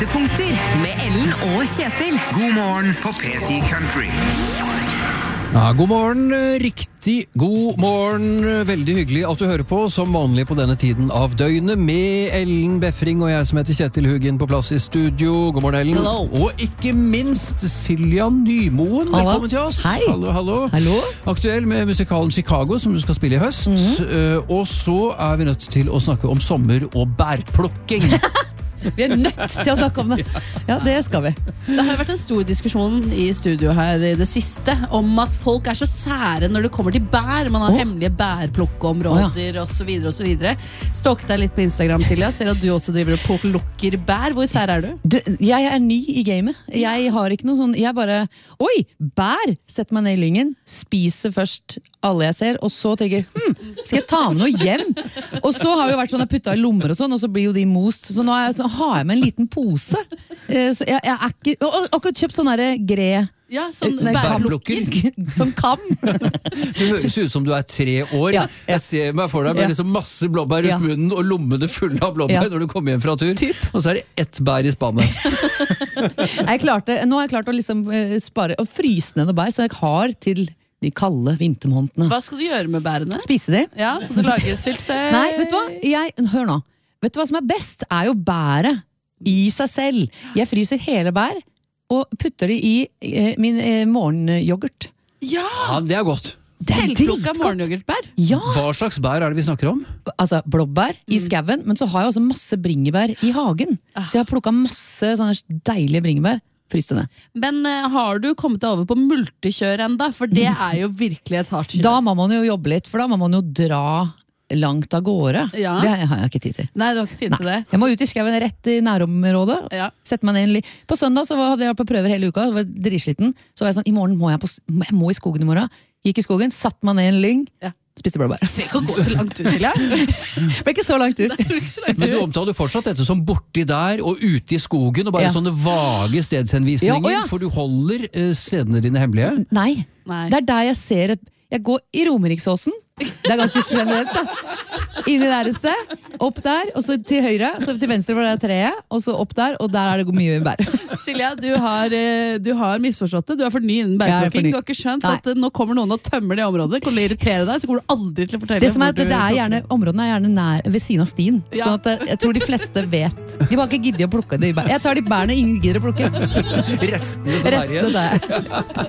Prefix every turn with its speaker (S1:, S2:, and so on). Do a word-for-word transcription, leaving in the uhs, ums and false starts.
S1: Høydepunkter med Ellen og Kjetil.
S2: God morgen på P ti Country.
S3: Ja, god morgen, riktig god morgen. Veldig hyggelig at du hører på, som vanlig på denne tiden av døgnet, med Ellen Befring og jeg som heter Kjetil Hugin på plass i studio. God morgen, Ellen.
S4: Hello.
S3: Og ikke minst Silja Nymoen.
S4: Hallo.
S3: Velkommen til oss.
S4: Hei.
S3: Hallo, hallo.
S4: Hallo.
S3: Aktuell med musikalen Chicago, som du skal spille i høst.
S4: Mhm.
S3: Uh, og så er vi nødt til å snakke om sommer og bærplukking.
S4: Vi er nødt til å snakke om det. Ja, det skal vi.
S5: Det har jo vært en stor diskusjon i studio her i det siste om at folk er så sære når det kommer til bær. Man har
S4: Åh.
S5: hemmelige bærplukkeområder og så videre og så videre. Stalket deg litt på Instagram, Silja. Ser at du også driver og plukker bær. Hvor sær er du?
S4: du? Jeg er ny i gamet. Jeg har ikke noe sånn, jeg bare, oi, bær! Setter meg ned i lyngen, spiser først alle jeg ser, og så tenker jeg, hm, skal jeg ta med noe hjem? Og så har vi vært sånn, jeg puttet i lommer og sånn, og så blir jo de most. Så nå, er jeg, så har jeg med en liten pose. Eh, Så jeg, jeg er ikke, og akkurat kjøpt sånn der gre,
S5: Ja, sånn
S4: sånn der
S5: bærplukker.
S4: kam- som kam.
S3: Det høres ut som du er tre år.
S4: Ja, ja.
S3: Jeg ser meg for deg med
S4: Ja.
S3: liksom masse blåbær rundt
S4: Ja.
S3: munnen og lommene fulle av blåbær
S4: Ja.
S3: når du kommer hjem fra tur.
S4: Typ.
S3: Og så er det ett bær i spannet.
S4: Jeg klarte, nå har jeg klart å liksom eh, spare, og fryse ned noe bær, så jeg har til de kalde vintermånedene.
S5: Hva skal du gjøre med bærene?
S4: Spise de?
S5: Ja, Skal du lage syltetøy?
S4: Nei, vet du hva? Jeg, hør nå. Vet du hva som er best? Er jo bæret i seg selv. Jeg fryser hele bær og putter det i eh, min eh, morgenyoghurt.
S5: Ja!
S3: Ja, det er godt.
S4: Det er
S5: Selvplukka
S4: dritgodt.
S5: morgenyoghurtbær.
S4: Ja,
S3: Hva slags bær er det vi snakker om?
S4: altså blåbær i skaven, men så har jeg også masse bringebær i hagen.
S5: Ah.
S4: Så jeg har plukket masse sånne deilige bringebær. Fryst det ned.
S5: Men eh, har du kommet deg over på multekjør enda? For det er jo virkelig et hardt kjør.
S4: Da må man jo jobbe litt, for da må man jo dra langt av gårde.
S5: Ja.
S4: Det har jeg ikke tid til.
S5: Nei, du har ikke tid til det.
S4: Jeg må ut i skaven rett i nærområdet.
S5: Ja.
S4: Sette meg ned en li- På søndag så hadde jeg vært på prøver hele uka, var dritsliten. Så var jeg sånn, i morgen må jeg, på, s- jeg må i skogen i morgen. Gikk i skogen, satt meg ned i en lyng,
S5: Ja.
S4: spiste blåbær.
S5: Det kan gå så langt ut, Silja.
S4: Det ble ikke så lang tur.
S5: Det er ikke så langt
S3: Men du
S5: ut.
S3: omtaler fortsatt dette som borti der og ute i skogen, og bare
S4: Ja.
S3: sånne vage stedshenvisninger,
S4: Ja, å ja.
S3: for du holder eh, stedene dine hemmelige.
S4: Nei,
S5: Nei.
S4: det er der jeg ser et, jeg går i Romeriksåsen. Det er ganske generelt da. Inni der et sted, opp der, og så til høyre, så til venstre hvor det er treet, og så opp der, og der er det mye bær.
S5: Silja, du har, eh, du har misforstått det. Du er for ny innen
S4: Jeg er for
S5: bærplukking.
S4: ny.
S5: Du har ikke skjønt
S4: Nei.
S5: at eh, nå kommer noen og tømmer det området. Kommer til å irritere deg, så kommer du aldri til å fortelle
S4: Det som er
S5: hvor
S4: at det
S5: du
S4: er gjerne, Områdene er gjerne nær, ved siden av stien.
S5: Ja.
S4: Sånn at eh, jeg tror de fleste vet. De har ikke giddet å plukke de bær. Jeg tar de bærene ingen gidder å plukke.
S3: Restene som er igjen.
S4: Resten der.